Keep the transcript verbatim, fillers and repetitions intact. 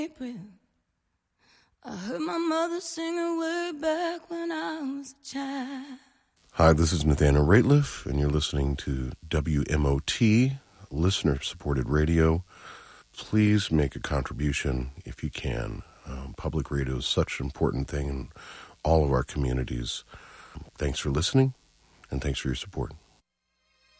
I heard my mother singing way back when I was a child. Hi, this is Nathaniel Rateliff, and you're listening to W M O T, listener-supported radio. Please make a contribution if you can. Um, public radio is such an important thing in all of our communities. Thanks for listening, and thanks for your support.